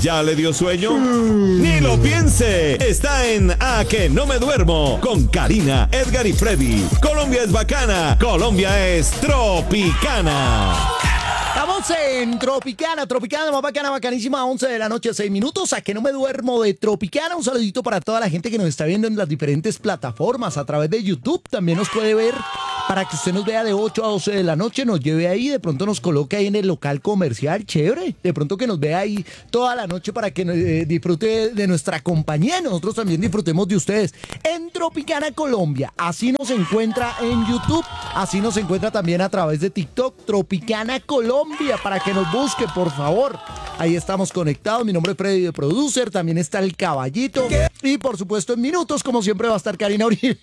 ¿Ya le dio sueño? ¡Ni lo piense! Está en A que no me duermo con Karina, Edgar y Freddy. Colombia es bacana, Colombia es tropicana. Estamos en Tropicana, más bacana, bacanísima, 11 de la noche, 6 minutos, a que no me duermo de Tropicana. Un saludito para toda la gente que nos está viendo en las diferentes plataformas, a través de YouTube, también nos puede ver, para que usted nos vea de 8 a 12 de la noche, nos lleve ahí, de pronto nos coloque ahí en el local comercial, chévere, de pronto que nos vea ahí toda la noche para que disfrute de nuestra compañía y nosotros también disfrutemos de ustedes. En Tropicana Colombia, así nos encuentra en YouTube, así nos encuentra también a través de TikTok, Tropicana Colombia, para que nos busque, por favor. Ahí estamos conectados. Mi nombre es Freddy, de producer. También está el Caballito. Y por supuesto, en minutos, como siempre, va a estar Karina Uribe.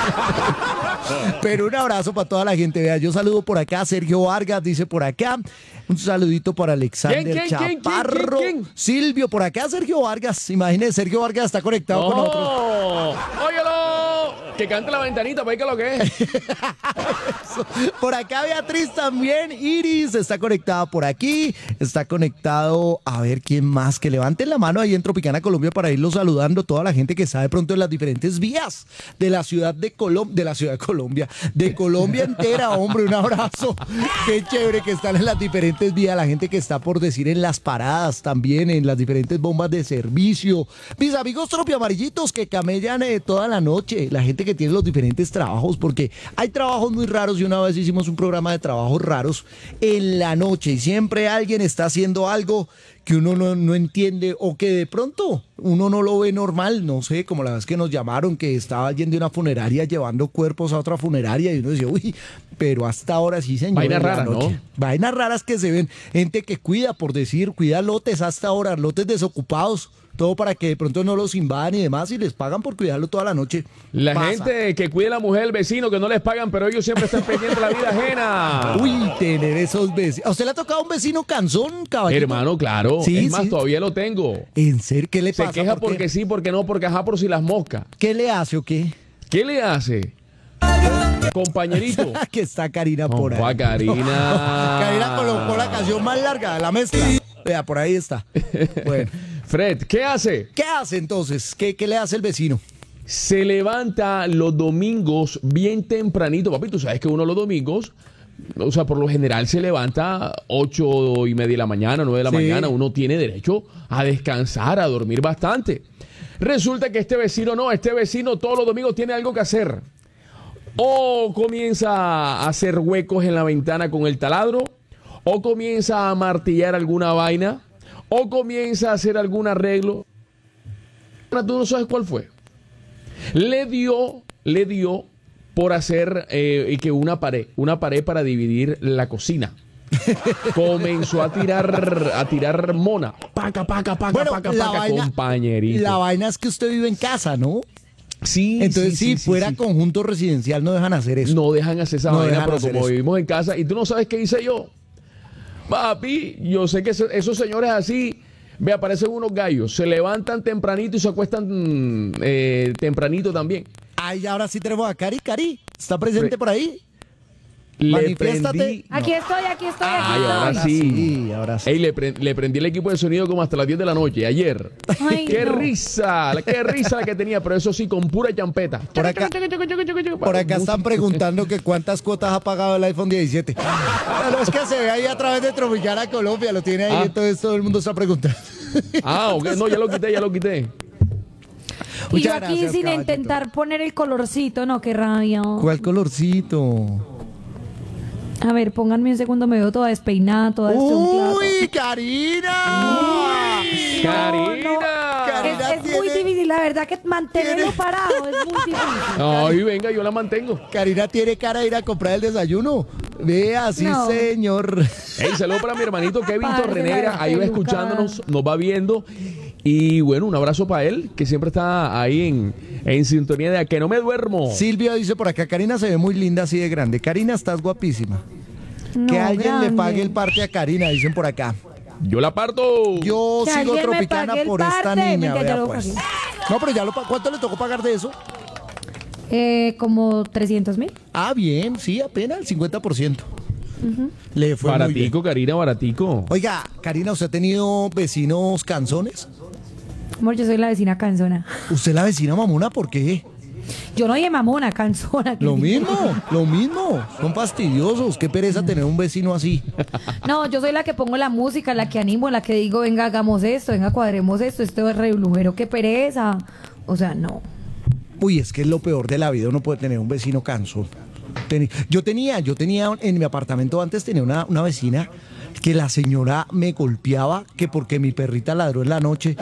Pero un abrazo para toda la gente. Vea, yo saludo por acá a Sergio Vargas, dice por acá. Un saludito para Alexander Chaparro. ¿Quién? Silvio, por acá Sergio Vargas. Imagínese, Sergio Vargas está conectado con nosotros. ¡Óyelo! Que cante la ventanita, para que lo que es. Por acá Beatriz también. Iris está conectada por aquí. Está conectado, a ver quién más. Que levanten la mano ahí en Tropicana Colombia para irlo saludando. Toda la gente que está de pronto en las diferentes vías de la ciudad de Colombia. De la ciudad de Colombia. De Colombia entera, hombre. Un abrazo. Qué chévere que están en las diferentes vías. La gente que está, por decir, en las paradas también. En las diferentes bombas de servicio. Mis amigos tropiamarillitos que camellan toda la noche. La gente que tiene los diferentes trabajos, porque hay trabajos muy raros y una vez hicimos un programa de trabajos raros en la noche y siempre alguien está haciendo algo que uno no entiende o que de pronto uno no lo ve normal, no sé, como la vez que nos llamaron que estaba yendo de una funeraria llevando cuerpos a otra funeraria y uno decía, uy, pero hasta ahora sí, señor. Vainas raras, ¿no? Vainas raras que se ven, gente que cuida, por decir, cuida lotes hasta ahora, lotes desocupados. Todo para que de pronto no los invadan y demás y les pagan por cuidarlo toda la noche. La gente que cuida a la mujer, el vecino, que no les pagan, pero ellos siempre están pendientes de la vida ajena. Uy, tener esos vecinos. ¿A usted le ha tocado un vecino cansón, caballero? Hermano, claro. Sí, es más, sí. Todavía lo tengo. ¿En serio? ¿Qué le pasa? Se queja porque sí, porque no, porque ajá, por si las moscas. ¿Qué le hace o qué? ¿Qué le hace? Compañerito. Que está Karina por ahí. Karina. Karina colocó la canción más larga de la mezcla. Vea, por ahí está. Bueno. Fred, ¿qué hace? ¿Qué hace entonces? ¿Qué le hace el vecino? Se levanta los domingos bien tempranito. Papi, tú sabes que uno los domingos, o sea, por lo general se levanta 8:30 de la mañana, 9 de la mañana. Uno tiene derecho a descansar, a dormir bastante. Resulta que este vecino todos los domingos tiene algo que hacer. O comienza a hacer huecos en la ventana con el taladro, o comienza a martillar alguna vaina, o comienza a hacer algún arreglo. Tú no sabes cuál fue. Le dio por hacer que una pared para dividir la cocina. Comenzó a tirar mona. Paca, compañerito. La vaina es que usted vive en casa, ¿no? Sí. Entonces, si fuera conjunto residencial, no dejan hacer eso. No dejan hacer esa vaina, pero como vivimos en casa, y tú no sabes qué hice yo. Papi, yo sé que esos señores así, ve, aparecen unos gallos, se levantan tempranito y se acuestan tempranito también. Ay, ahora sí tenemos a Cari. ¿Está presente por ahí? Manifiéstate. Aquí estoy. Ay, ahora sí. Ey, le prendí el equipo de sonido como hasta las 10 de la noche, ayer. Ay, qué no. risa la que tenía, pero eso sí, con pura champeta. Por acá están preguntando que cuántas cuotas ha pagado el iPhone 17. Pero es que se ve ahí a través de Tropicana Colombia, lo tiene ahí, entonces todo el mundo está preguntando. Ok, no, ya lo quité. Y yo Muchas aquí gracias, sin caballito. intentar poner el colorcito, no, qué rabia. ¿Cuál colorcito? A ver, pónganme un segundo, me veo toda despeinada, toda destemplada. ¡Uy, Karina! Es muy difícil, la verdad que mantenerlo parado es muy difícil. Ay, venga, yo la mantengo. Karina tiene cara de ir a comprar el desayuno. Vea, sí, No. señor. Hey, saludo para mi hermanito Kevin Parce, Torrenegra, la ahí va peluca. escuchándonos, nos va viendo. Y bueno, un abrazo para él, que siempre está ahí en sintonía de A que no me duermo. Silvia dice por acá, Karina se ve muy linda así de grande. Karina, estás guapísima. No, Que alguien le grande. pague el parte a Karina, dicen por acá. Yo la parto. Yo Que sigo alguien me Tropicana pague el por esta parte. niña, Mentira, ya vea lo pues. pagué. No, pero ya ¿cuánto le tocó pagar de eso? Como 300,000. Ah, bien, sí, apenas el 50%. Le fue muy bien. Baratico, Karina, baratico. Oiga, Karina, ¿usted ha tenido vecinos canzones? Amor, yo soy la vecina canzona. ¿Usted la vecina mamona? ¿Por qué? Yo no dije mamona, canzona. Lo mismo. Son fastidiosos. Qué pereza tener un vecino así. No, yo soy la que pongo la música, la que animo, la que digo, venga, hagamos esto, venga, cuadremos esto es reblujero, qué pereza. O sea, no. Uy, es que es lo peor de la vida, uno puede tener un vecino cansón. Yo tenía en mi apartamento antes tenía una vecina que la señora me golpeaba que porque mi perrita ladró en la noche.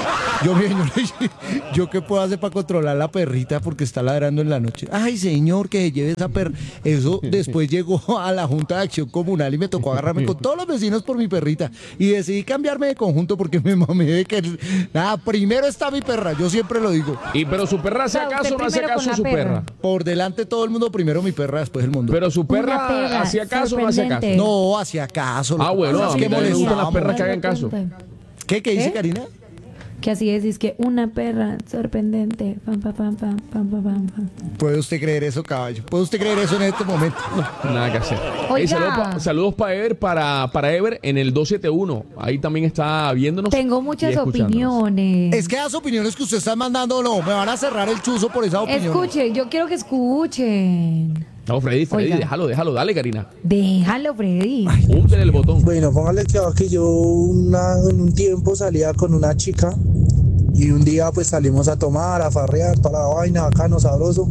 ¿Yo qué puedo hacer para controlar la perrita porque está ladrando en la noche? Ay, señor, que se lleve esa perra. Eso después llegó a la Junta de Acción Comunal y me tocó agarrarme con todos los vecinos por mi perrita. Y decidí cambiarme de conjunto porque me mamé de que... Nada, primero está mi perra, yo siempre lo digo. Pero su perra hace caso o no hace caso su perra. Por delante todo el mundo, primero mi perra, después el mundo. Pero su perra hacía caso o no hacía caso. No, hacía caso. Bueno, a mí que me gustan las perras que hagan Sorprendente. caso. ¿Qué dice Karina? Que así es que una perra sorprendente. Pam, pam, pam, pam, pam, pam, pam. ¿Puede usted creer eso, caballo? ¿Puede usted creer eso en este momento? Nada que hacer. Oiga. Saludos para Ever, para Ever en el 271. Ahí también está viéndonos. Tengo y muchas escuchándonos. opiniones. Es que las opiniones que usted está mandando, no, me van a cerrar el chuzo por esa opinión. Escuchen, yo quiero que escuchen. No, Freddy, Oiga. déjalo, dale, Karina. Déjalo, Freddy. Úntele el botón. Bueno, póngale que yo en un tiempo salía con una chica y un día pues salimos a tomar, a farrear, toda la vaina, bacano, sabroso.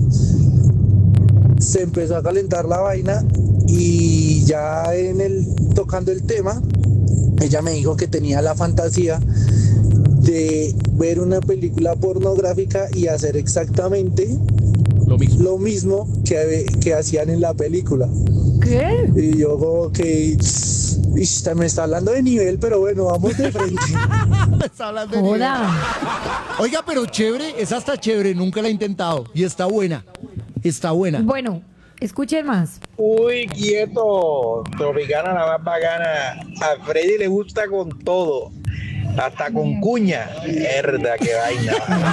Se empezó a calentar la vaina y ya tocando el tema, ella me dijo que tenía la fantasía de ver una película pornográfica y hacer exactamente lo mismo que hacían en la película. ¿Qué? Y yo como que me está hablando de nivel, pero bueno, vamos de frente. Está hablando de nivel. Hola. Oiga, pero chévere, esa está chévere, nunca la he intentado. Y está buena. Está buena. Bueno, escuchen más. Uy, quieto, Tropicana la más bacana. A Freddy le gusta con todo, hasta con cuña. Herda, qué vaina.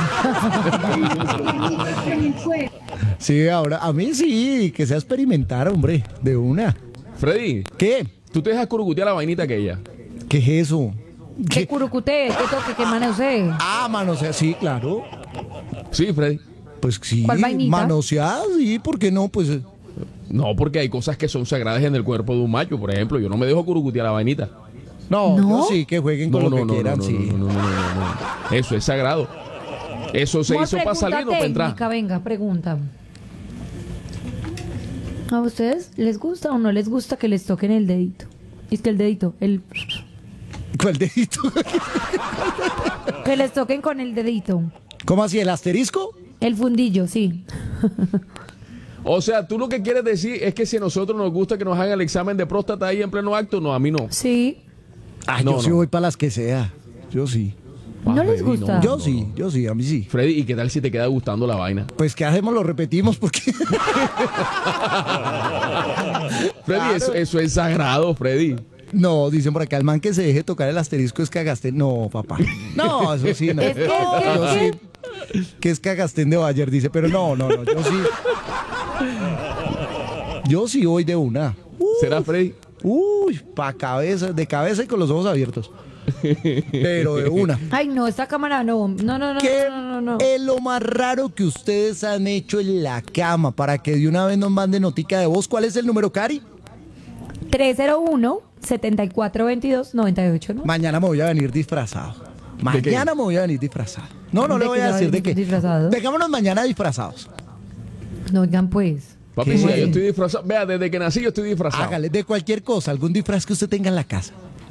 Sí, ahora, a mí sí, que sea experimentar, hombre, de una. Freddy, ¿Qué? tú te dejas curucutear la vainita aquella. ¿Qué es eso? Que curucute, que toque, que manosee. Ah, manosear, sí, claro. Sí, Freddy. Pues sí, ¿Cuál vainita? manosear, sí, ¿por qué no? Pues No, porque hay cosas que son sagradas en el cuerpo de un macho. Por ejemplo, yo no me dejo curucutear la vainita. no, ¿No? yo sí, que jueguen con lo que quieran, sí. No. Eso es sagrado. Eso se Amor, hizo para salir, no para entrar. técnica, venga, pregunta. ¿A ustedes les gusta o no les gusta que les toquen el dedito? Es que el dedito, ¿Cuál dedito? que les toquen con el dedito. ¿Cómo así, el asterisco? El fundillo, sí. O sea, tú lo que quieres decir es que si a nosotros nos gusta que nos hagan el examen de próstata ahí en pleno acto, no, a mí no. Sí. Ah, No, yo sí no. voy para las que sea. Yo sí. ¿No les Freddy, gusta? Yo sí, a mí sí. Freddy, ¿y qué tal si te queda gustando la vaina? Pues, ¿qué hacemos? Lo repetimos porque... Freddy, eso es sagrado, Freddy. No, dicen por acá, el man que se deje tocar el asterisco es cagastén. No, papá. No, eso sí, no. Es que- Yo sí. Que es cagastén de Bayer, dice, pero no, yo sí. Yo sí voy de una. ¿Será, Freddy? Uy, de cabeza y con los ojos abiertos. Pero de una. Ay, no, esta cámara no. No. ¿Qué es lo más raro que ustedes han hecho en la cama? Para que de una vez nos manden notica de voz. ¿Cuál es el número, Cari? 301-7422-98, ¿no? Mañana me voy a venir disfrazado. ¿De qué? Mañana me voy a venir disfrazado. No ¿De le qué voy a se va a decir de venir qué. disfrazado? Dejámonos mañana disfrazados. No, oigan, pues. Papi, ¿Qué? sí, yo estoy disfrazado. Vea, desde que nací yo estoy disfrazado. Hágale de cualquier cosa, algún disfraz que usted tenga en la casa.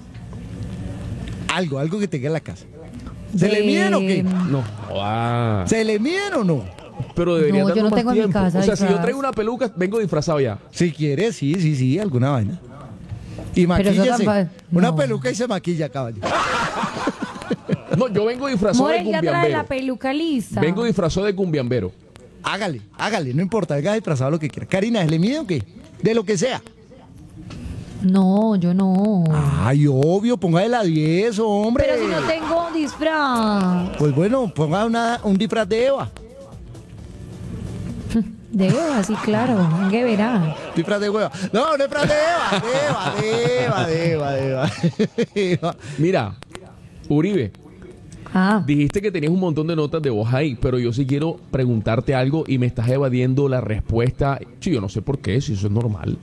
Algo que tenga en la casa. ¿Se le miden o qué? No. ¿Se ¿Se le miden o no? Pero debería No, yo darnos no tengo más en mi tiempo. casa O sea, si yo disfraz. traigo una peluca, vengo disfrazado ya. Si quiere, sí, alguna vaina. Y Pero eso maquíllese. tan Una no. peluca y se maquilla, caballo. No, yo vengo disfrazado de More, ya trae la cumbiambero. peluca lista. Vengo disfrazado de cumbiambero. Hágale, no importa, venga disfrazado lo que quiera. Karina, ¿se le mide o qué? De lo que sea. No, yo no. Ay, obvio, ponga de la 10, hombre. Pero si no tengo disfraz. Pues bueno, ponga un disfraz de Eva. De Eva, sí, claro. ¿Qué verá? Disfraz de hueva. No, no es disfraz de Eva. Mira, Uribe, Ah, dijiste que tenías un montón de notas de voz ahí, pero yo sí quiero preguntarte algo y me estás evadiendo la respuesta. Sí, yo no sé por qué, si eso es normal.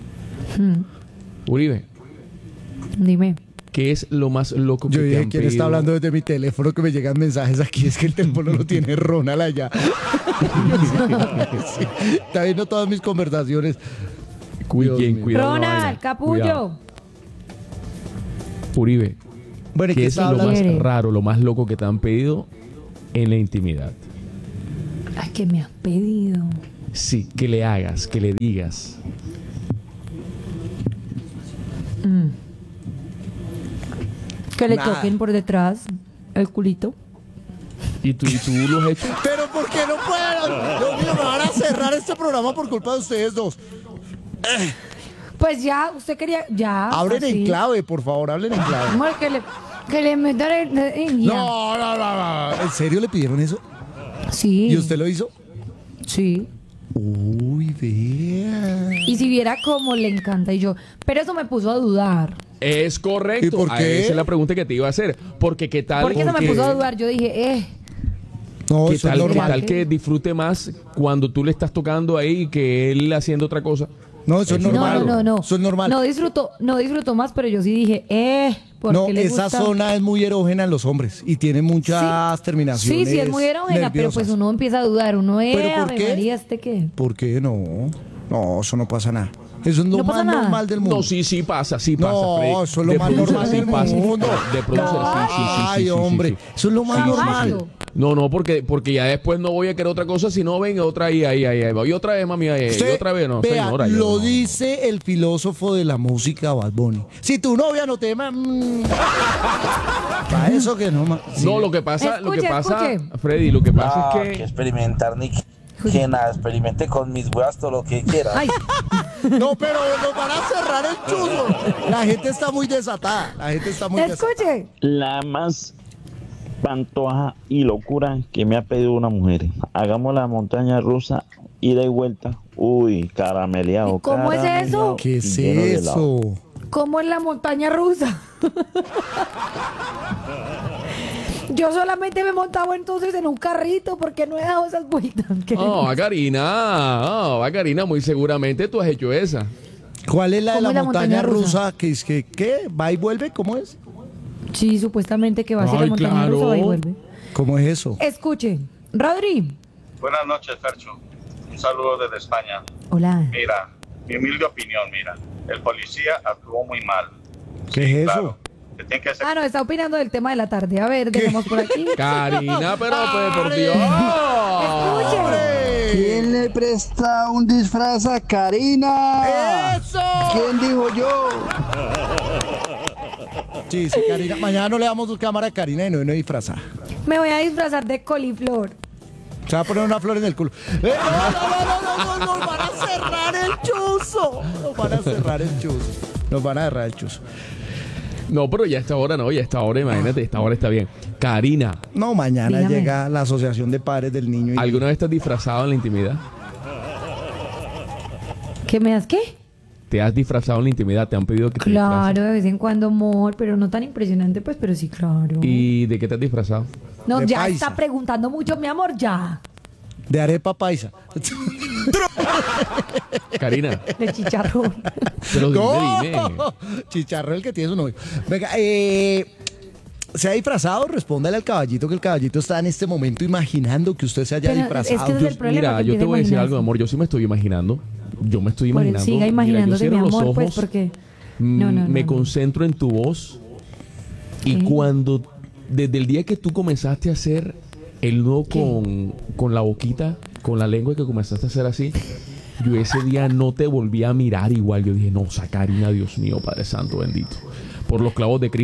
Uribe, dime. ¿qué es lo más loco que Yo te dije, han ¿quién está pedido? hablando desde mi teléfono que me llegan mensajes aquí? Es que el teléfono lo tiene Ronald allá. Sí, está viendo todas mis conversaciones. Dios mío. Cuidado. la Ronald, vaina. capullo. Cuidado. Uribe, Bueno, ¿y ¿qué qué es está lo más hablando? Quiere. raro, lo más loco que te han pedido en la intimidad? Ay, ¿qué me has pedido? Sí, que le hagas, que le digas. Que le Nada. toquen por detrás el culito. ¿Y tú lo has hecho? Pero ¿por qué no puedo? Dios mío, me van a cerrar este programa por culpa de ustedes dos. Pues ya, usted quería. Ya. Hablen en así. clave, por favor, hablen en clave. Amor, que le metan el. Ya. No. ¿En serio le pidieron eso? Sí. ¿Y usted lo hizo? Sí. Uy, vea. Y si viera cómo le encanta y yo. Pero eso me puso a dudar. Es correcto. ¿Y por qué? Esa es la pregunta que te iba a hacer. Porque qué tal. Porque eso me qué? puso a dudar. Yo dije, No, ¿Qué eso tal, es qué normal. tal que disfrute más cuando tú le estás tocando ahí que él haciendo otra cosa? No, eso es Eso es normal. no. Eso es normal. No disfruto más, pero yo sí dije, porque No, le esa gusta. zona es muy erógena en los hombres y tiene muchas terminaciones. Sí, es muy erógena, pero nerviosas. pues uno empieza a dudar. Uno es, ¿Pero por Ave qué? María, ¿este qué? ¿Por qué no? No, eso no pasa nada. Eso es lo ¿No pasa más nada? normal del mundo. No, sí pasa, sí No, pasa. Freddy. eso es lo De más producer normal sí del pasa. mundo. De producer, sí. Ay, hombre, eso es lo más normal. Caballo. No, porque ya después no voy a querer otra cosa, sino venga otra ahí. Y otra vez, mami, ahí, y Usted, otra vez, no, vea, señora. yo lo no. dice el filósofo de la música, Bad Bunny. Si tu novia no te ama, para eso que no. Sí. No, lo que pasa, Escuche. Freddy, lo que pasa No, es que que experimentar ni que nada, experimente con mis huevas todo lo que quiera. Ay, No, pero nos van a cerrar el chuzo. La gente está muy desatada. escuche. La más pantoja y locura que me ha pedido una mujer. Hagamos la montaña rusa, ida y vuelta. Uy, carameleado. ¿Y cómo es eso? ¿Qué es lleno de helado. eso? ¿Cómo en la montaña rusa? Yo solamente me montaba entonces en un carrito porque no he dado esas vueltas. ¿Qué? va Karina, muy seguramente tú has hecho esa. ¿Cuál es la de ¿Cómo la es la montaña montaña rusa? rusa? Que es que, ¿qué? ¿Va y vuelve? ¿Cómo es? Sí, supuestamente que va a ser Ay, la montaña claro. rusa, va y vuelve. ¿Cómo es eso? Escuche, Rodri. Buenas noches, Fercho. Un saludo desde España. Hola. Mira, mi humilde opinión, el policía actuó muy mal. ¿Qué es eso? Claro, se tiene que hacer Ah, no, está opinando del tema de la tarde. A ver, dejemos por aquí. Karina, pero pues, por Dios. Escuche. ¿Quién le presta un disfraz a Karina? ¡Eso! ¿Quién dijo yo? Sí, Karina. Mañana no le damos cámara a Karina y no disfrazar. Me voy a disfrazar de coliflor. Se va a poner una flor en el culo. No, nos van a cerrar el chuzo. Nos van a cerrar el chuzo. No, pero ya a esta hora no, imagínate, esta hora está bien. Karina, No, mañana Dígame. llega la Asociación de Padres del Niño. ¿alguna vez te has disfrazado en la intimidad? ¿Qué me das qué? ¿Te has disfrazado en la intimidad? ¿Te han pedido que te Claro, de vez en cuando, amor, pero no tan impresionante, pues, pero sí, claro. ¿Y de qué te has disfrazado? No, de ya paisa. está preguntando mucho, mi amor, ya. De arepa paisa. Karina, De chicharrón. pero No, dime. Chicharro el que tiene su novio. Venga, ¿se ha disfrazado? Respóndale al caballito que el caballito está en este momento imaginando que usted se haya Pero disfrazado. es que ese es el problema. Mira, que yo te empieza a voy a decir imaginarse. algo, amor. Yo sí me estoy imaginando. Yo me estoy Por imaginando. siga Mira, yo imaginándose, mi cierro los amor, pues, ojos, porque... No, me concentro en tu voz. Y Sí. cuando, desde el día que tú comenzaste a hacer el nudo con la boquita, con la lengua que comenzaste a hacer así, yo ese día no te volví a mirar igual. Yo dije, no, Karina, Dios mío, Padre Santo, bendito. Por los clavos de Cristo.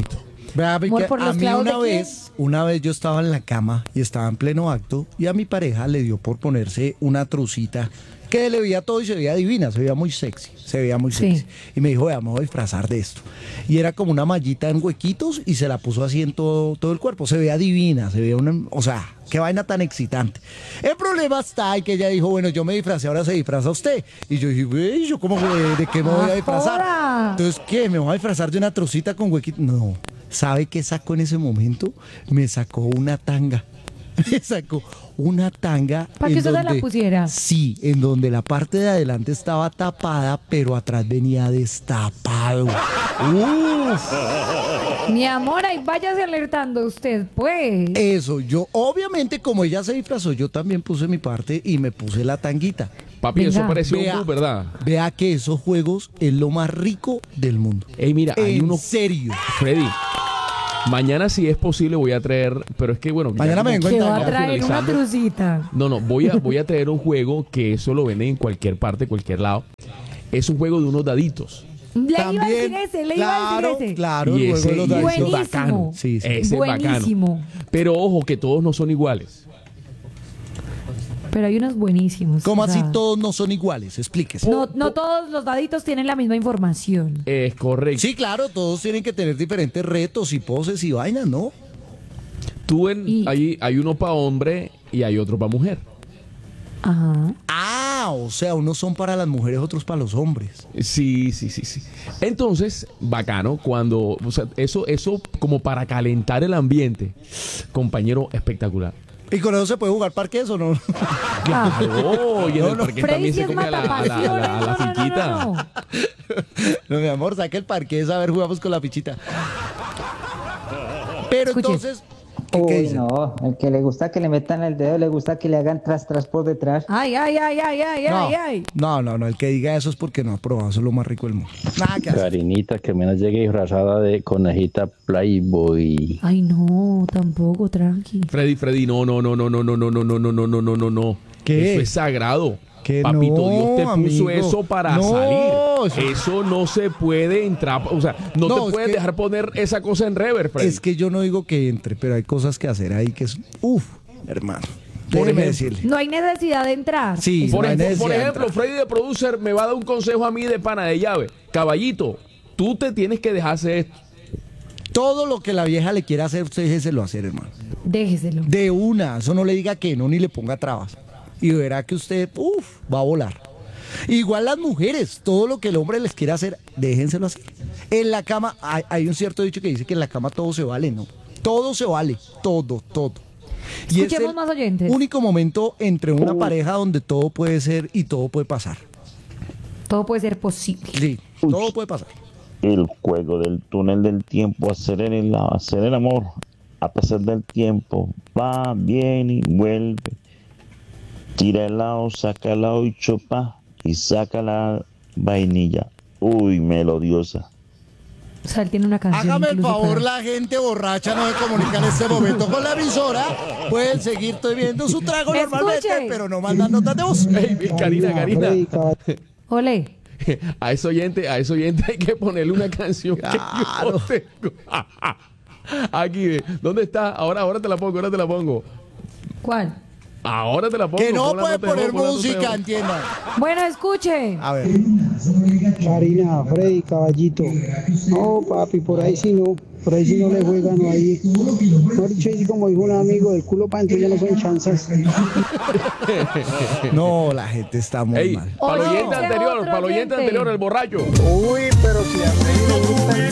Vea, Amor por a los mí clavos de una vez yo estaba en la cama y estaba en pleno acto y a mi pareja le dio por ponerse una trucita que le veía todo y se veía divina, se veía muy sexy, Sí. Y me dijo, vea, me voy a disfrazar de esto. Y era como una mallita en huequitos y se la puso así en todo el cuerpo. Se veía divina, se veía o sea, qué vaina tan excitante. El problema está en que ella dijo, bueno, yo me disfracé, ahora se disfraza usted. Y yo dije, güey, ¿yo cómo, de qué me voy a disfrazar? Ahora. Entonces, ¿qué? ¿Me voy a disfrazar de una trucita con huequitos? No. ¿Sabe qué sacó en ese momento? Me sacó una tanga. Me sacó una tanga. ¿Para que usted se la pusiera? Sí, en donde la parte de adelante estaba tapada, pero atrás venía destapado. ¡Uf! Mi amor, ahí váyase alertando usted, pues. Eso, yo, obviamente, como ella se disfrazó, yo también puse mi parte y me puse la tanguita. Papi, eso Venga. pareció un Vea. bus, ¿verdad? Vea que esos juegos es lo más rico del mundo. Ey, mira, hay En uno. serio. Freddy, mañana si es posible voy a traer, pero es que bueno. ya Mañana me como- vengo en Que va a tanga. traer una finalizando. trucita. No, voy a traer un juego que eso lo venden en cualquier parte, cualquier lado. Es un juego de unos daditos. Le iba a También, decir ese, le iba a decir ese. claro, Y el juego ese- de los y daditos. Buenísimo. Bacano. Sí, sí. Ese es Buenísimo. bacano. Pero ojo, que todos no son iguales. Pero hay unos buenísimos. ¿Cómo o sea, así todos no son iguales? Explíquese. No todos los daditos tienen la misma información. Es correcto. Sí, claro, todos tienen que tener diferentes retos y poses y vainas, ¿no? Y- hay uno para hombre y hay otro para mujer. Ajá. Ah, o sea, unos son para las mujeres, otros para los hombres. Sí. Entonces, bacano, cuando, o sea, eso como para calentar el ambiente, compañero, espectacar. ¿Y con eso se puede jugar parques o no? Claro, y en el no. parque Freddy también sí se es come a la matapasiones. fichita. No. No, mi amor, saque el parqués, a ver, jugamos con la fichita. Pero Escuche. entonces, ¿qué Uy, dice? no, el que le gusta que le metan el dedo, le gusta que le hagan tras por detrás. Ay. No, el que diga eso es porque no ha probado, eso es lo más rico del mundo. Nada que hacer. Carinita, que menos llegue disfrazada de conejita Playboy. Ay, no, tampoco, tranqui. Freddy, no. ¿Qué? Eso es sagrado. Que Papito, no, Dios te puso amigo. eso para No, salir. Eso no se puede entrar. O sea, no No, te es puedes que- dejar poner esa cosa en rever, Freddy. Es que yo no digo que entre, pero hay cosas que hacer ahí que es... Uf, hermano. Por Déjeme ejemplo. decirle. No hay necesidad de entrar. Sí, Por, no hay ejemplo, necesidad de entrar. Freddy de Producer me va a dar un consejo a mí de pana de llave. Caballito, tú te tienes que dejar hacer esto. Todo lo que la vieja le quiera hacer, usted déjeselo hacer, hermano. Déjeselo. De una, eso no le diga que no ni le ponga trabas. Y verá que usted, va a volar. Igual las mujeres, todo lo que el hombre les quiera hacer, déjenselo hacer. En la cama, hay un cierto dicho que dice que en la cama todo se vale, ¿no? Todo se vale, todo. Y es Escuchemos el más oyentes. único momento entre una pareja donde todo puede ser y todo puede pasar. Todo puede ser posible. Sí, todo puede pasar. El juego del túnel del tiempo, hacer el amor a pesar del tiempo, va, viene y vuelve. Tira el lado, saca el lado y chupa y saca la vainilla. Uy, melodiosa. O sea, él tiene una canción. Hágame el incluso favor, para- la gente borracha no se comunica en este momento con la emisora. Pueden seguir bebiendo su trago Escuche. normalmente, pero no mandan notas de voz. Ey, Karina. Freddy, caballito. Ole. A ese oyente hay que ponerle una canción que yo tengo. Aquí, ¿dónde está? Ahora te la pongo. ¿Cuál? Ahora te la pongo. Que no Pon la puede nota de poner voz, pon la nota de música, voz. entiendan. Bueno, escuche. A ver. Karina, Freddy, caballito. No, papi, por ahí sí no. Por ahí sí no le juegan no ahí. Mejor dicho, así como dijo un amigo, del culo para adentro ya no son chanzas. No, la gente está muy Ey, mal. para el Oye, oyente otro anterior, oyente. el borracho. Uy, pero si a Freddy le gusta el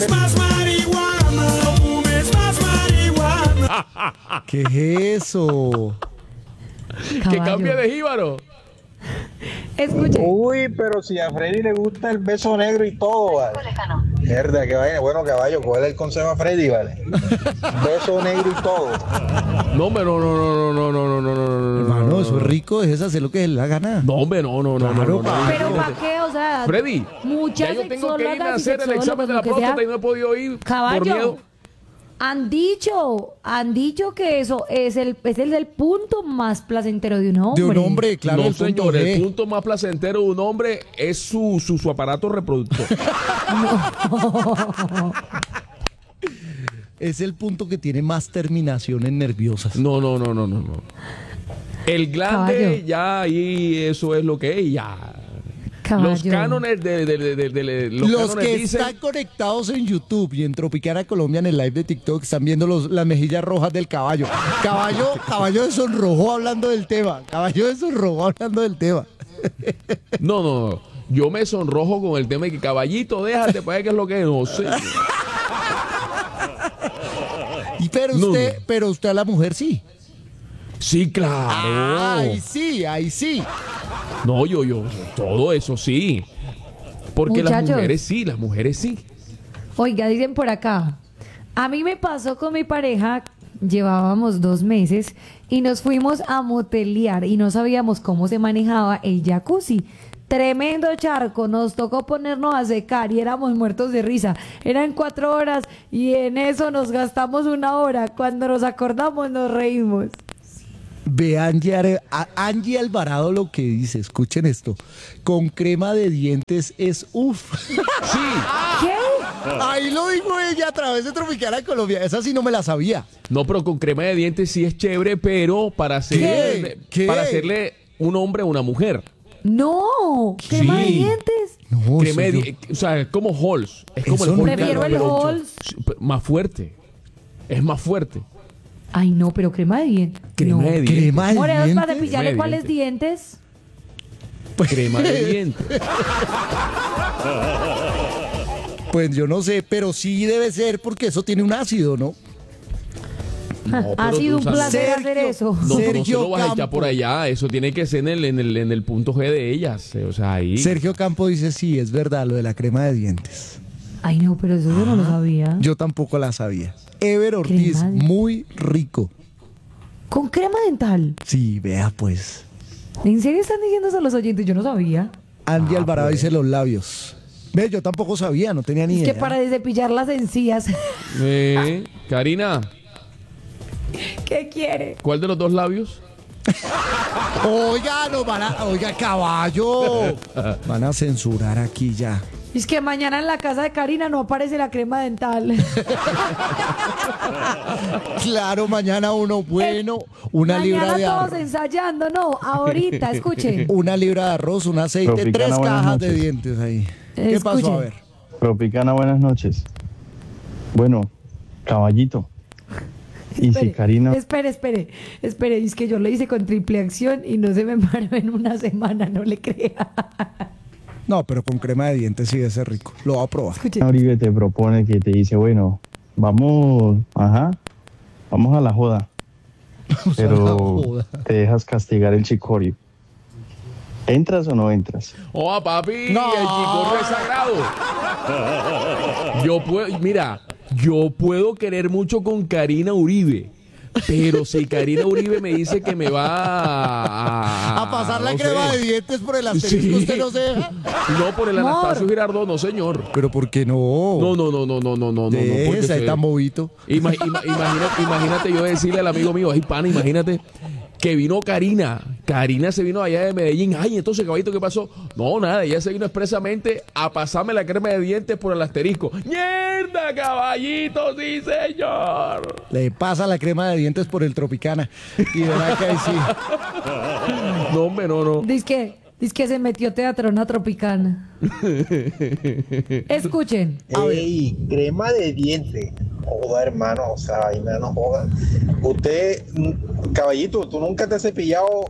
¿Qué es eso? Que Caballo. cambie de jíbaro. Escuche. Uy, pero si a Freddy le gusta el beso negro y todo, vale. Mierda, que vaina. Bueno, caballo, ¿cuál es el consejo a Freddy, vale? Beso negro y todo. No, hombre, no. Hermano, eso es rico, es hacer lo que le da gana. No, hombre, no. Claro, papi. Pero ¿para qué? O sea, Freddy, muchas ya yo tengo que ir a sexólogas y hacer el sexólogos, examen de la lo que sea, próstata y no he podido ir por Caballo, miedo. han dicho que eso es el del punto más placentero de un hombre. De un hombre, claro, No, el punto señor, G. el punto más placentero de un hombre es su aparato reproductor. es el punto que tiene más terminaciones nerviosas. No. El glande, Caballo. ya ahí eso es lo que es, ya. Caballo. Los cánones los Los cánones que dicen, están conectados en YouTube y en Tropicana Colombia en el live de TikTok están viendo las mejillas rojas del caballo. Caballo de sonrojó hablando del tema. No. Yo me sonrojo con el tema de que caballito, déjate, para qué es lo que es, no sé. Pero usted a la mujer sí. Sí, claro. Ahí sí. No, yo, todo eso sí. Porque Muchachos. las mujeres sí. Oiga, dicen por acá. A mí me pasó con mi pareja, llevábamos 2 meses y nos fuimos a motelear y no sabíamos cómo se manejaba el jacuzzi. Tremendo charco, nos tocó ponernos a secar y éramos muertos de risa. Eran 4 horas y en eso nos gastamos 1 hora. Cuando nos acordamos nos reímos. Ve Angie Alvarado lo que dice, escuchen esto. Con crema de dientes es uff. Sí. ¿Qué? Ahí lo dijo ella a través de Tropicana Colombia. Esa sí no me la sabía. No, pero con crema de dientes sí es chévere, pero para hacerle un hombre a una mujer. No, crema de dientes. No, Crema de eso yo- dientes, o sea, es como Halls. Es como Eso el no Halls. Prefiero el pero- Halls. Más fuerte. Es más fuerte. Ay, no, pero crema de dientes. Crema No. de dientes. Crema de Moreos, para dientes. cepillarle Crema de cuáles dientes. Crema de dientes. Pues yo no sé, pero sí debe ser porque eso tiene un ácido, ¿no? No, Ha pero sido tú un sabes- placer hacer eso. No, no se Sergio lo vas a echar Campo. por allá. Eso tiene que ser en el punto G de ellas. O sea, ahí. Sergio Campo dice, sí, es verdad, lo de la crema de dientes. Ay, no, pero eso yo no lo sabía. Yo tampoco la sabía. Ever Ortiz, Crema de- muy rico. Con crema dental. Sí, vea pues. ¿En serio están diciendo eso los oyentes? Yo no sabía. Andy Alvarado dice los labios. Ve, yo tampoco sabía, no tenía ni Es idea. que para cepillar las encías. Karina, ¿Qué quiere? ¿cuál de los dos labios? Oiga, oiga, caballo. Van a censurar aquí ya. Es que mañana en la casa de Karina no aparece la crema dental. Claro, mañana uno bueno, una libra Mañana de todos arroz. ensayando, no, ahorita, escuchen. Una libra de arroz, un aceite, Tropicana, 3 buenas cajas de noches. dientes ahí. ¿Qué pasó? Escuchen. A ver. Tropicana, buenas noches. Bueno, caballito. Y si Karina... Espere, es que yo le hice con triple acción y no se me paró en una semana, no le crea. No, pero con crema de dientes sí debe ser rico. Lo voy a probar. Escuchen. Uribe te propone que te dice, bueno, vamos a la joda, pero joda. te dejas castigar el chicorio. ¿Entras o no entras? ¡Oh, papi! No. ¡El chicorro es sagrado! Yo puedo querer mucho con Karina Uribe, pero si Karina Uribe me dice que me va A pasar la no crema sé. de dientes por el asterisco, Sí. ¿usted no se deja? No, por el Amor. Anastasio Girardot, no, señor. Pero ¿por qué no? No, porque Déjese, ahí se- tan bobito. Imagínate yo decirle al amigo mío, ay, pana, imagínate que vino Karina. Karina se vino allá de Medellín. Ay, entonces, caballito, ¿qué pasó? No, nada, ella se vino expresamente a pasarme la crema de dientes por el asterisco. ¡Mierda, caballito! ¡Sí, señor! Le pasa la crema de dientes por el Tropicana. Y verá que ahí sí. No, hombre, no. Dice que se metió teatrona tropicana. Escuchen. Ey, crema de diente. Joda, hermano, o sea, vaina no joda. Usted, caballito, tú nunca te has cepillado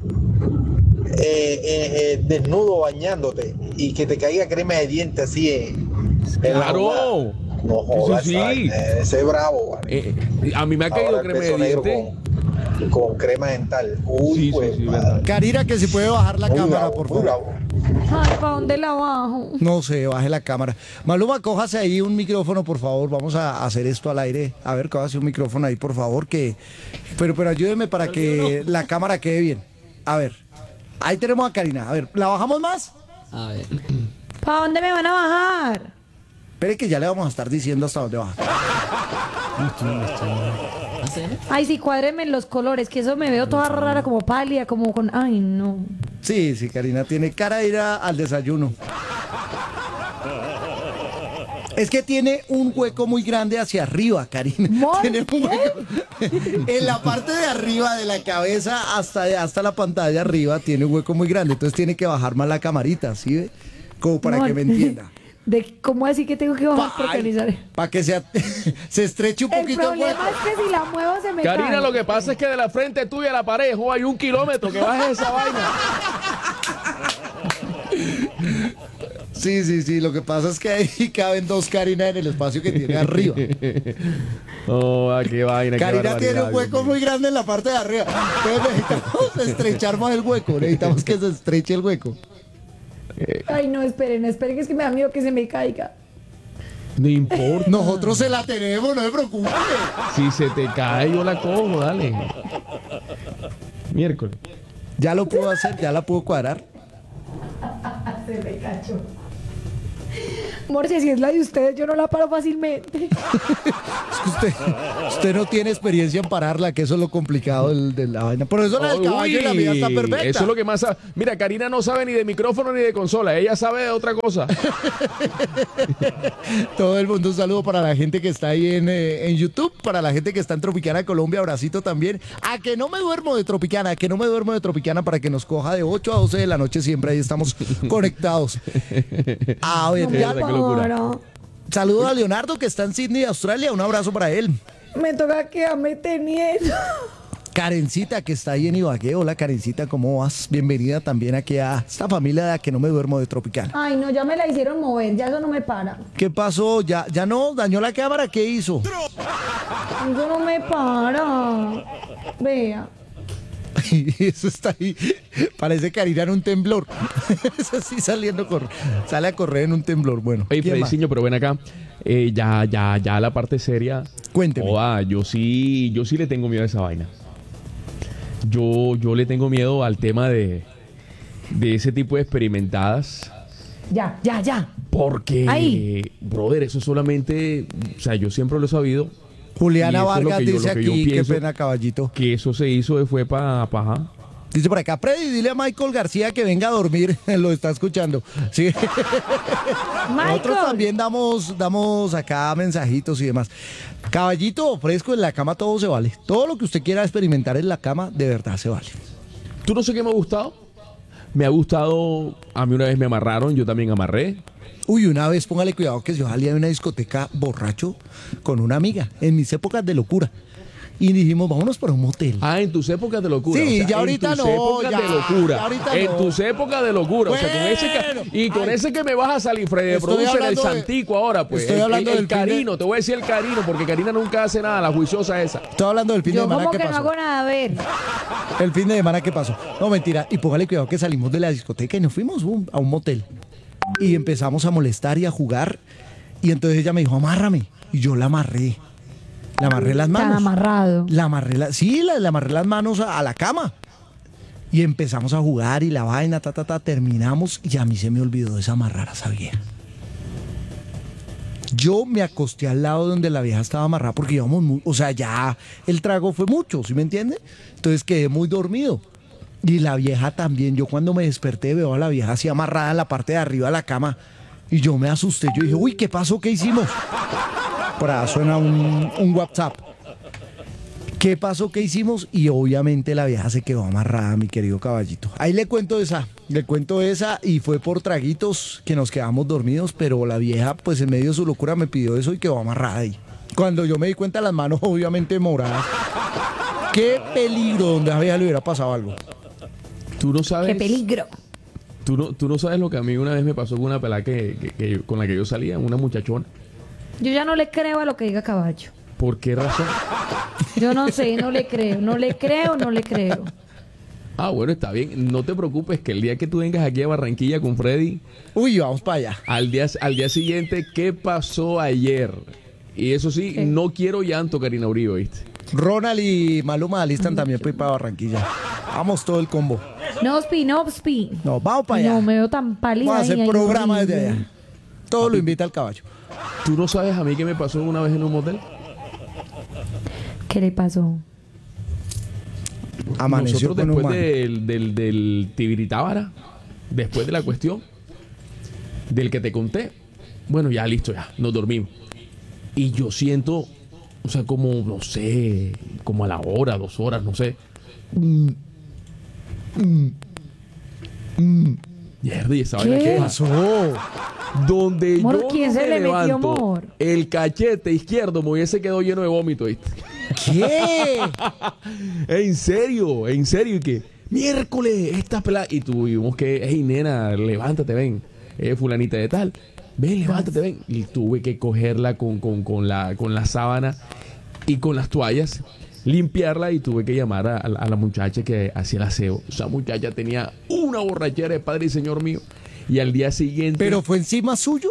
desnudo bañándote y que te caiga crema de diente así en la jugada. ¡Claro! No joda, Eso sí. esa vaina, ese es bravo, vale. A mí me ha caído Ahora el crema de beso negro dientes. con crema dental. Uy, Sí, pues, sí, madre. verdad. Karina, que si puede bajar la Muy cámara, bravo, por muy favor. bravo. Ay, ¿para dónde la bajo? No sé, baje la cámara. Maluma, cójase ahí un micrófono, por favor. Vamos a hacer esto al aire. A ver, cójase un micrófono ahí, por favor. Pero ayúdeme para que la cámara quede bien. A ver, ahí tenemos a Karina. A ver, ¿la bajamos más? ¿Para dónde me van a bajar? Espere que ya le vamos a estar diciendo hasta dónde baja. Ay, sí, cuádrenme los colores, que eso me veo toda rara, como pálida, como con... Ay, no. Sí, Karina tiene cara de ir al desayuno. Es que tiene un hueco muy grande hacia arriba, Karina. Tiene un hueco. En la parte de arriba de la cabeza hasta la pantalla arriba tiene un hueco muy grande. Entonces tiene que bajar más la camarita, ¿sí ve? Como para que me entienda. ¿Cómo así que tengo que bajar para organizar? Para que se estreche un poquito el hueco. El problema es que si la muevo se me Karina, cae. lo que pasa es que de la frente tuya a la pared hay 1 kilómetro, que bajes esa vaina. Sí, lo que pasa es que ahí caben 2 Karina en el espacio que tiene arriba. Oh, qué vaina, Karina qué tiene un barbaridad, hueco muy grande en la parte de arriba. Entonces necesitamos estrechar más el hueco. Necesitamos que se estreche el hueco. Ay, no, esperen, que es que me da miedo que se me caiga. No importa. Nosotros se la tenemos, no se preocupe. Si se te cae, yo la cojo, dale. Miércoles. Ya lo puedo hacer, ya la puedo cuadrar. Se me cachó. Morse, si es la de ustedes, yo no la paro fácilmente. Es que usted no tiene experiencia en pararla, que eso es lo complicado de la vaina. Por eso la del caballo y la mía está perfecta. Eso es lo que más sabe. Mira, Karina no sabe ni de micrófono ni de consola. Ella sabe de otra cosa. Todo el mundo, un saludo para la gente que está ahí en YouTube, para la gente que está en Tropicana Colombia, abracito también. A que no me duermo de Tropicana, para que nos coja de 8 a 12 de la noche, siempre ahí estamos conectados. A ver, Qué locura. Saludo a Leonardo, que está en Sydney, Australia. Un abrazo para él. Me toca quedarme teniendo. Karencita, que está ahí en Ibagué. Hola, Karencita, ¿cómo vas? Bienvenida también aquí a esta familia de A que no me duermo de Tropicana. Ay, no, ya me la hicieron mover, ya eso no me para. ¿Qué pasó? ¿Ya no? ¿Dañó la cámara? ¿Qué hizo? Eso no me para. Vea. Eso está ahí. Parece Karina en un temblor. Eso sí, sale a correr en un temblor. Bueno. Oye, Frediciño, pero ven acá. Ya la parte seria. Cuénteme. Yo sí le tengo miedo a esa vaina. Yo le tengo miedo al tema de ese tipo de experimentadas. Ya. Porque, Ahí. brother, eso solamente, o sea, yo siempre lo he sabido. Juliana Y eso es lo Vargas que yo- dice lo que yo aquí, qué pienso. pena, caballito. Que eso se hizo, fue para paja. Dice por acá, Freddy, dile a Michael García que venga a dormir. Lo está escuchando. Sí. Nosotros también damos acá mensajitos y demás. Caballito, fresco, en la cama todo se vale. Todo lo que usted quiera experimentar en la cama, de verdad se vale. ¿Tú no sé qué me ha gustado? Me ha gustado, a mí una vez me amarraron, yo también amarré. Uy, una vez póngale cuidado que yo salía de una discoteca borracho con una amiga, en mis épocas de locura. Y dijimos, vámonos para un motel. Ah, en tus épocas de locura. Sí, o sea, ya ahorita en tus no, épocas ya, de locura. ya ahorita en no. tus épocas de locura. O sea, con ese Bueno, ese que me vas a salir, Freddy, Estoy produce el hablando de- Santico ahora, pues. estoy hablando el del fin de- Carino, te voy a decir el Carino, porque Karina nunca hace nada, la juiciosa esa. Estoy hablando del fin de Yo semana como que que no pasó. hago nada, a ver. El fin de semana que pasó. No, mentira. Y póngale cuidado que salimos de la discoteca y nos fuimos a un motel. Y empezamos a molestar y a jugar. Y entonces ella me dijo, amárrame. Y yo la amarré. Le amarré las manos. Tan amarrado. Le amarré le amarré las manos a la cama. Y empezamos a jugar y la vaina, terminamos. Y a mí se me olvidó desamarrar a esa vieja. Yo me acosté al lado donde la vieja estaba amarrada porque íbamos o sea, ya el trago fue mucho, ¿sí me entiende? Entonces quedé muy dormido. Y la vieja también. Yo cuando me desperté veo a la vieja así amarrada en la parte de arriba de la cama. Y yo me asusté. Yo dije, uy, ¿qué pasó? ¿Qué hicimos? Por ahí suena un WhatsApp. ¿Qué pasó? ¿Qué hicimos? Y obviamente la vieja se quedó amarrada, mi querido caballito. Ahí le cuento esa y fue por traguitos que nos quedamos dormidos, pero la vieja pues en medio de su locura me pidió eso y quedó amarrada ahí. Cuando yo me di cuenta, las manos obviamente moradas. Qué peligro donde a la vieja le hubiera pasado algo. Tú no sabes. Qué peligro. Tú no sabes lo que a mí una vez me pasó con una pelada con la que yo salía, una muchachona. Yo ya no le creo a lo que diga Caballo. ¿Por qué razón? Yo no sé, no le creo. Ah, bueno, está bien. No te preocupes que el día que tú vengas aquí a Barranquilla con Freddy, Uy, vamos para allá. al día siguiente, ¿qué pasó ayer? Y eso sí, ¿Qué? no quiero llanto, Karina Uribe, ¿viste? Ronald y Maluma alistan también para ir para Barranquilla. Vamos todo el combo. No, Spi. No, vamos para allá. No, me veo tan pálida. Vamos a hacer ahí, programa horrible. desde allá. Todo lo invita al caballo. ¿Tú no sabes a mí qué me pasó una vez en un motel? ¿Qué le pasó? Amaneció Nosotros con un después man. del Tibiritábara, después de la cuestión, del que te conté, Bueno, ya listo, ya, nos dormimos. Y yo siento, o sea, como, no sé, como a la hora, 2 horas, no sé. Mierda, ¿y esa vaina qué pasó? Donde Amor, yo ¿quién no se me le metió, levanto, amor? el cachete izquierdo me hubiese quedado lleno de vómito, ¿viste? ¿Qué? En serio, y que miércoles, esta pelada. Y tuvimos que, hey nena, levántate, ven, fulanita de tal, ven, levántate, ven. Y tuve que cogerla con la sábana y con las toallas, limpiarla, y tuve que llamar a la muchacha que hacía el aseo. Esa muchacha tenía una borrachera de padre y señor mío. Y al día siguiente. ¿Pero fue encima suyo?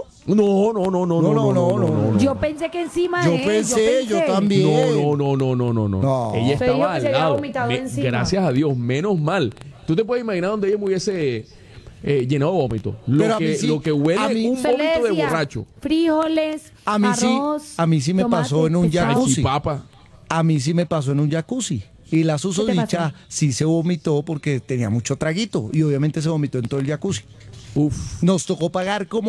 No. Yo pensé que encima Yo de él. pensé, yo también. No. Ella Usted dijo estaba que se al había lado. vomitado encima. Gracias a Dios, menos mal. ¿Tú te puedes imaginar donde ella me hubiese llenado de vómito? Lo que huele un Usted le vómito de decía borracho. frijoles, arroz, a mí sí me pasó en un jacuzzi. Papa. A mí sí me pasó en un jacuzzi. Y la susodicha sí se vomitó porque tenía mucho traguito. Y obviamente se vomitó en todo el jacuzzi. Uf. Nos tocó pagar como